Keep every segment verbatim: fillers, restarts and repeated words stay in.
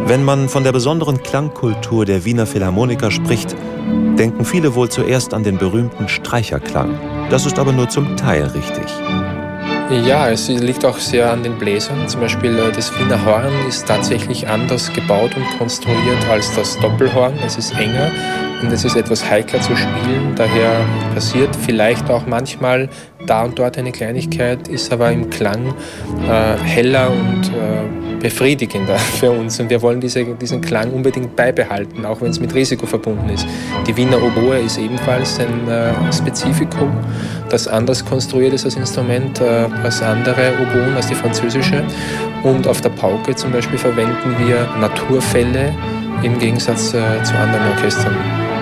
Wenn man von der besonderen Klangkultur der Wiener Philharmoniker spricht, denken viele wohl zuerst an den berühmten Streicherklang. Das ist aber nur zum Teil richtig. Ja, es liegt auch sehr an den Bläsern. Zum Beispiel das Wiener Horn ist tatsächlich anders gebaut und konstruiert als das Doppelhorn. Es ist enger und es ist etwas heikler zu spielen. Daher passiert vielleicht auch manchmal da und dort eine Kleinigkeit, ist aber im Klang äh, heller und äh, befriedigender für uns. Und wir wollen diese, diesen Klang unbedingt beibehalten, auch wenn es mit Risiko verbunden ist. Die Wiener Oboe ist ebenfalls ein äh, Spezifikum, das anders konstruiert ist als Instrument äh, als andere Oboen, als die französische. Und auf der Pauke zum Beispiel verwenden wir Naturfälle im Gegensatz äh, zu anderen Orchestern.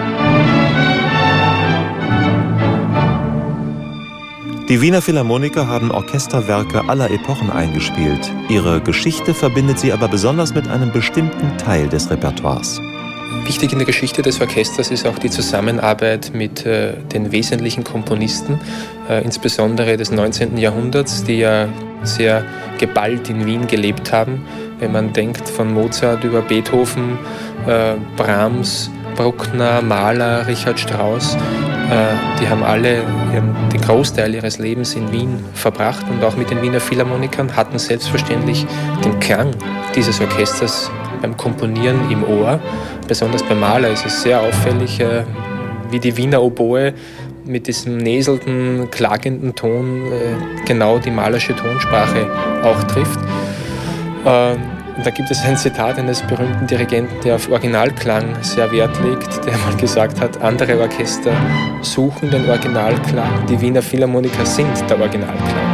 Die Wiener Philharmoniker haben Orchesterwerke aller Epochen eingespielt. Ihre Geschichte verbindet sie aber besonders mit einem bestimmten Teil des Repertoires. Wichtig in der Geschichte des Orchesters ist auch die Zusammenarbeit mit äh, den wesentlichen Komponisten, äh, insbesondere des neunzehnten Jahrhunderts, die ja sehr geballt in Wien gelebt haben. Wenn man denkt von Mozart über Beethoven, äh, Brahms, Bruckner, Mahler, Richard Strauss, äh, die haben alle ihren, den Großteil ihres Lebens in Wien verbracht und auch mit den Wiener Philharmonikern hatten selbstverständlich den Klang dieses Orchesters beim Komponieren im Ohr. Besonders bei Mahler ist es sehr auffällig, äh, wie die Wiener Oboe mit diesem näselnden, klagenden Ton äh, genau die Mahlersche Tonsprache auch trifft. Äh, und da gibt es ein Zitat eines berühmten Dirigenten, der auf Originalklang sehr Wert legt, der mal gesagt hat, andere Orchester suchen den Originalklang, die Wiener Philharmoniker sind der Originalklang.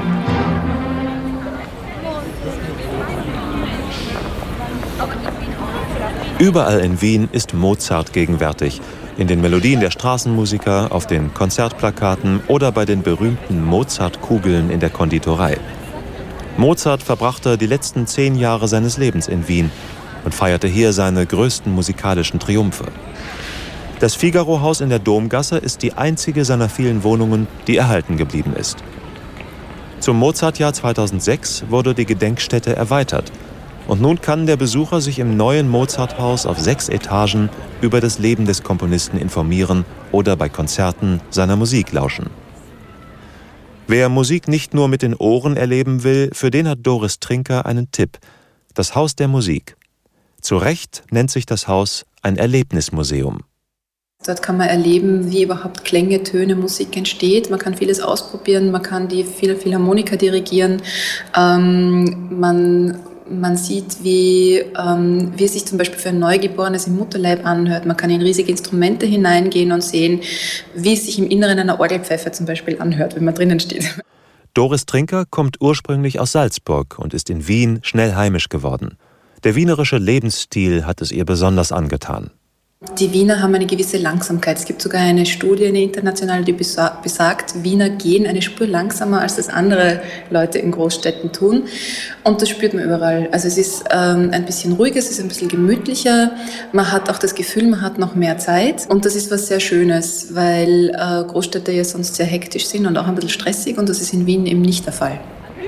Überall in Wien ist Mozart gegenwärtig. In den Melodien der Straßenmusiker, auf den Konzertplakaten oder bei den berühmten Mozart-Kugeln in der Konditorei. Mozart verbrachte die letzten zehn Jahre seines Lebens in Wien und feierte hier seine größten musikalischen Triumphe. Das Figaro-Haus in der Domgasse ist die einzige seiner vielen Wohnungen, die erhalten geblieben ist. Zum Mozartjahr zweitausendsechs wurde die Gedenkstätte erweitert. Und nun kann der Besucher sich im neuen Mozarthaus auf sechs Etagen über das Leben des Komponisten informieren oder bei Konzerten seiner Musik lauschen. Wer Musik nicht nur mit den Ohren erleben will, für den hat Doris Trinker einen Tipp: Das Haus der Musik. Zu Recht nennt sich das Haus ein Erlebnismuseum. Dort kann man erleben, wie überhaupt Klänge, Töne, Musik entsteht. Man kann vieles ausprobieren, man kann die Philharmoniker dirigieren. Ähm, man Man sieht, wie, ähm, wie es sich zum Beispiel für ein Neugeborenes im Mutterleib anhört. Man kann in riesige Instrumente hineingehen und sehen, wie es sich im Inneren einer Orgelpfeife zum Beispiel anhört, wenn man drinnen steht. Doris Trinker kommt ursprünglich aus Salzburg und ist in Wien schnell heimisch geworden. Der wienerische Lebensstil hat es ihr besonders angetan. Die Wiener haben eine gewisse Langsamkeit. Es gibt sogar eine Studie, eine internationale, die besagt, Wiener gehen eine Spur langsamer, als das andere Leute in Großstädten tun. Und das spürt man überall. Also es ist ähm, ein bisschen ruhiger, es ist ein bisschen gemütlicher. Man hat auch das Gefühl, man hat noch mehr Zeit. Und das ist was sehr Schönes, weil äh, Großstädte ja sonst sehr hektisch sind und auch ein bisschen stressig. Und das ist in Wien eben nicht der Fall.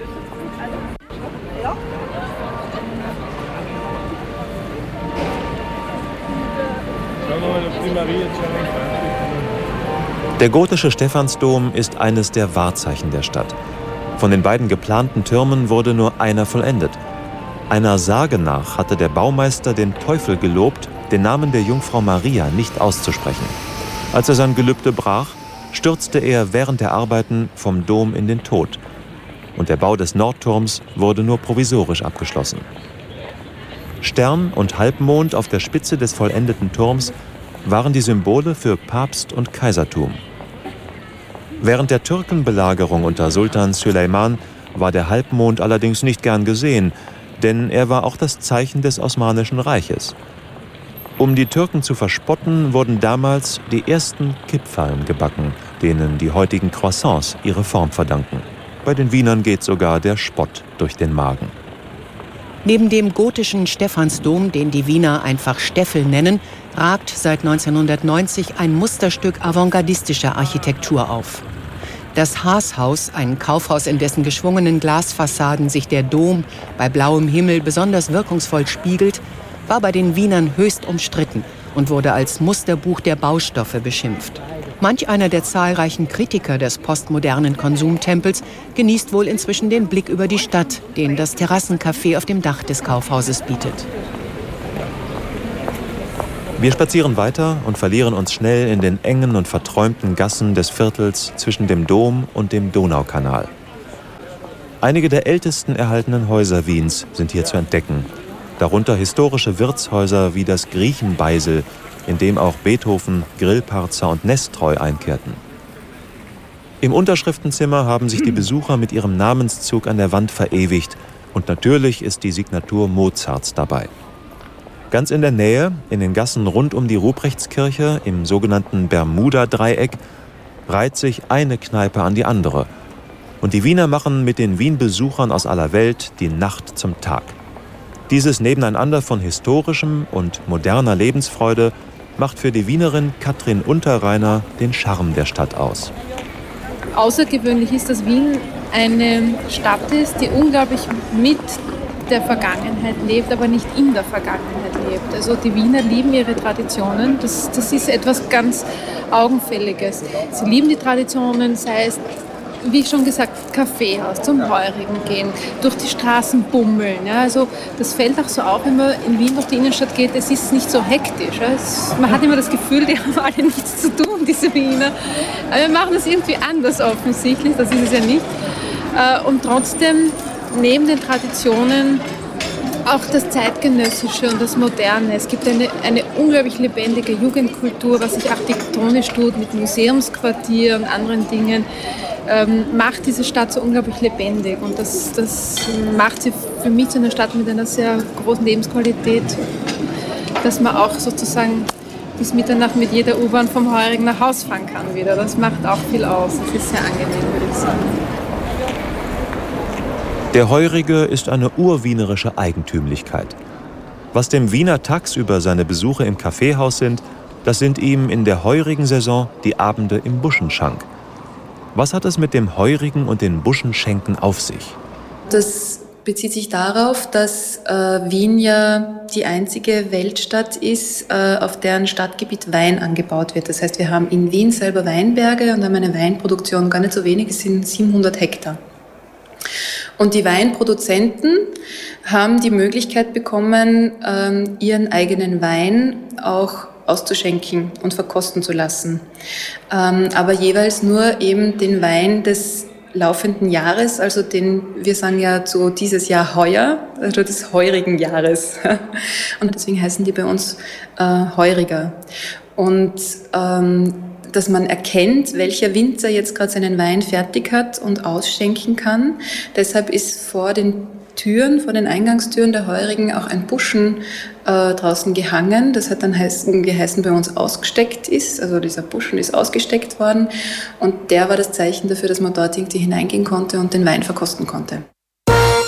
Der gotische Stephansdom ist eines der Wahrzeichen der Stadt. Von den beiden geplanten Türmen wurde nur einer vollendet. Einer Sage nach hatte der Baumeister den Teufel gelobt, den Namen der Jungfrau Maria nicht auszusprechen. Als er sein Gelübde brach, stürzte er während der Arbeiten vom Dom in den Tod. Und der Bau des Nordturms wurde nur provisorisch abgeschlossen. Stern und Halbmond auf der Spitze des vollendeten Turms waren die Symbole für Papst und Kaisertum. Während der Türkenbelagerung unter Sultan Süleyman war der Halbmond allerdings nicht gern gesehen, denn er war auch das Zeichen des Osmanischen Reiches. Um die Türken zu verspotten, wurden damals die ersten Kipferln gebacken, denen die heutigen Croissants ihre Form verdanken. Bei den Wienern geht sogar der Spott durch den Magen. Neben dem gotischen Stephansdom, den die Wiener einfach Steffel nennen, ragt seit neunzehnhundertneunzig ein Musterstück avantgardistischer Architektur auf. Das Haashaus, ein Kaufhaus, in dessen geschwungenen Glasfassaden sich der Dom bei blauem Himmel besonders wirkungsvoll spiegelt, war bei den Wienern höchst umstritten und wurde als Musterbuch der Baustoffe beschimpft. Manch einer der zahlreichen Kritiker des postmodernen Konsumtempels genießt wohl inzwischen den Blick über die Stadt, den das Terrassencafé auf dem Dach des Kaufhauses bietet. Wir spazieren weiter und verlieren uns schnell in den engen und verträumten Gassen des Viertels zwischen dem Dom und dem Donaukanal. Einige der ältesten erhaltenen Häuser Wiens sind hier zu entdecken. Darunter historische Wirtshäuser wie das Griechenbeisel, in dem auch Beethoven, Grillparzer und Nestroy einkehrten. Im Unterschriftenzimmer haben sich die Besucher mit ihrem Namenszug an der Wand verewigt und natürlich ist die Signatur Mozarts dabei. Ganz in der Nähe, in den Gassen rund um die Ruprechtskirche, im sogenannten Bermuda-Dreieck, reiht sich eine Kneipe an die andere. Und die Wiener machen mit den Wien-Besuchern aus aller Welt die Nacht zum Tag. Dieses Nebeneinander von historischem und moderner Lebensfreude macht für die Wienerin Katrin Unterreiner den Charme der Stadt aus. Außergewöhnlich ist, dass Wien eine Stadt ist, die unglaublich mit der Vergangenheit lebt, aber nicht in der Vergangenheit lebt. Also die Wiener lieben ihre Traditionen. Das, das ist etwas ganz Augenfälliges. Sie lieben die Traditionen, sei es, wie schon gesagt, Kaffeehaus, zum Heurigen gehen, durch die Straßen bummeln. Ja, also das fällt auch so auf, wenn man in Wien durch die Innenstadt geht, es ist nicht so hektisch. Ja. Es, man hat immer das Gefühl, die haben alle nichts zu tun, diese Wiener. Aber wir machen das irgendwie anders offensichtlich, das ist es ja nicht. Und trotzdem, neben den Traditionen, auch das Zeitgenössische und das Moderne. Es gibt eine, eine unglaublich lebendige Jugendkultur, was sich architektonisch tut, mit Museumsquartier und anderen Dingen. Ähm, macht diese Stadt so unglaublich lebendig und das, das macht sie für mich zu einer Stadt mit einer sehr großen Lebensqualität, dass man auch sozusagen bis Mitternacht mit jeder U-Bahn vom Heurigen nach Haus fahren kann wieder. Das macht auch viel aus. Das ist sehr angenehm, würde ich sagen. Der Heurige ist eine urwienerische Eigentümlichkeit. Was dem Wiener tagsüber seine Besuche im Kaffeehaus sind, das sind ihm in der heurigen Saison die Abende im Buschenschank. Was hat es mit dem Heurigen und den Buschenschenken auf sich? Das bezieht sich darauf, dass äh, Wien ja die einzige Weltstadt ist, äh, auf deren Stadtgebiet Wein angebaut wird. Das heißt, wir haben in Wien selber Weinberge und haben eine Weinproduktion, gar nicht so wenig, es sind siebenhundert Hektar. Und die Weinproduzenten haben die Möglichkeit bekommen, ähm, ihren eigenen Wein auch auszuschenken und verkosten zu lassen. Ähm, aber jeweils nur eben den Wein des laufenden Jahres, also den, wir sagen ja so dieses Jahr heuer, also des heurigen Jahres. Und deswegen heißen die bei uns äh, Heuriger. Und ähm, dass man erkennt, welcher Winzer jetzt gerade seinen Wein fertig hat und ausschenken kann. Deshalb ist vor den Türen, vor den Eingangstüren der Heurigen auch ein Buschen äh, draußen gehangen. Das hat dann heißen, geheißen bei uns ausgesteckt ist. Also dieser Buschen ist ausgesteckt worden und der war das Zeichen dafür, dass man dort irgendwie hineingehen konnte und den Wein verkosten konnte.